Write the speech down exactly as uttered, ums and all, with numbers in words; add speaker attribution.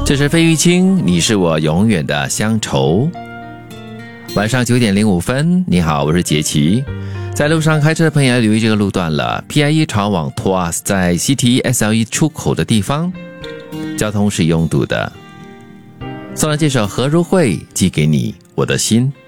Speaker 1: 这是费玉清，你是我永远的乡愁。晚上九点零五分，你好，我是杰奇。在路上开车的朋友要留意这个路段了 ，P I E 朝往 Tuas 在 C T E S L E 出口的地方，交通是拥堵的。送了这首何如慧寄给你我的心。